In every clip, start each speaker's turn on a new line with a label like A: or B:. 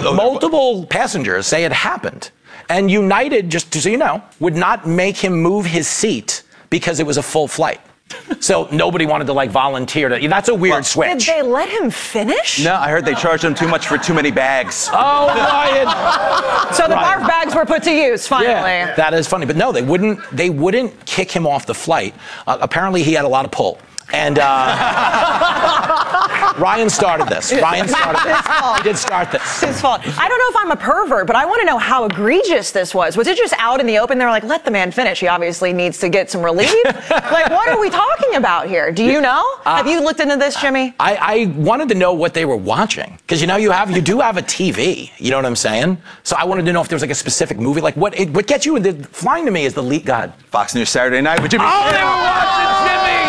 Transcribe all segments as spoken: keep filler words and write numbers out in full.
A: multiple passengers say it happened. And United, just so you know, would not make him move his seat because it was a full flight. So nobody wanted to like volunteer to. That's a weird well, switch.
B: Did they let him finish?
C: No, I heard they charged him too much for too many bags.
A: Oh, Ryan.
B: So the
A: Ryan.
B: barf bags were put to use finally.
A: Yeah, that is funny, but no, they wouldn't. They wouldn't kick him off the flight. Uh, apparently, he had a lot of pull. And uh, Ryan started this. Ryan started this. He did start this.
B: It's his fault. I don't know if I'm a pervert, but I want to know how egregious this was. Was it just out in the open? They were like, let the man finish. He obviously needs to get some relief. Like, what are we talking about here? Do you know? Uh, have you looked into this, Jimmy?
A: I, I wanted to know what they were watching. Because, you know, you have you do have a T V. You know what I'm saying? So I wanted to know if there was like a specific movie. Like, what it, what gets you into flying to me is the lead. God.
C: Fox News Saturday Night with Jimmy.
A: Oh, they were watching Jimmy!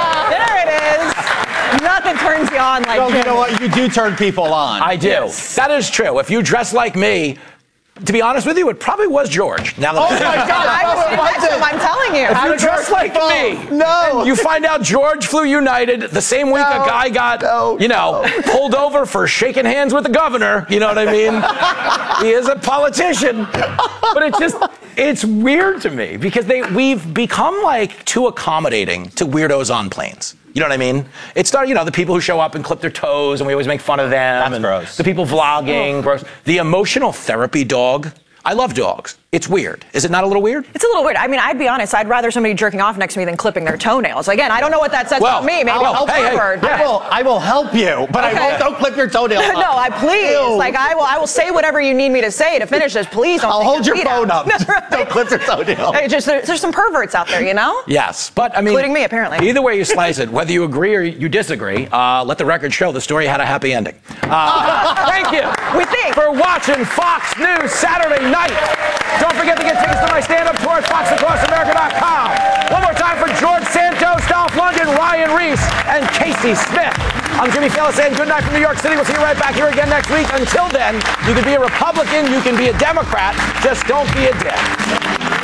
B: Nothing turns you on like
D: well, you know what? You do turn people on.
A: I do. Yes. That is true. If you dress like me, to be honest with you, it probably was George. Now that
D: oh my God!
B: I was next to him, I'm telling you.
A: If you dress like me,
D: no.
A: You find out George flew United the same week
D: no.
A: a guy got,
D: no.
A: you know, no. pulled over for shaking hands with the governor. You know what I mean? He is a politician, but it's just. It's weird to me because they we've become like too accommodating to weirdos on planes. You know what I mean? It started, you know, the people who show up and clip their toes and we always make fun of them.
D: That's
A: and
D: gross.
A: The people vlogging, gross. The emotional therapy dog. I love dogs. It's weird. Is it not a little weird?
B: It's a little weird. I mean, I'd be honest. I'd rather somebody jerking off next to me than clipping their toenails. Again, I don't know what that says
A: well,
B: about me. Maybe
A: I'll,
B: I'll
A: hey, hey,
B: yeah.
D: I will. I will help you, but okay. I won't. Don't clip your toenails.
B: No, I please.
D: Ew.
B: Like I will. I will say whatever you need me to say to finish this. Please don't.
D: I'll hold your, your phone
B: out.
D: up. Right? Don't clip your toenails.
B: Hey, just there, there's some perverts out there, you know.
A: Yes, but I mean,
B: including me, apparently.
A: Either way you slice it, whether you agree or you disagree, uh, let the record show the story had a happy ending. Uh, thank you.
B: We think
A: for watching Fox News Saturday Night. Don't forget to get tickets to my stand-up tour at fox across america dot com. One more time for George Santos, Dolph Lundgren, Ryan Reese, and Casey Smith. I'm Jimmy Fallon saying good night from New York City. We'll see you right back here again next week. Until then, you can be a Republican, you can be a Democrat, just don't be a dick.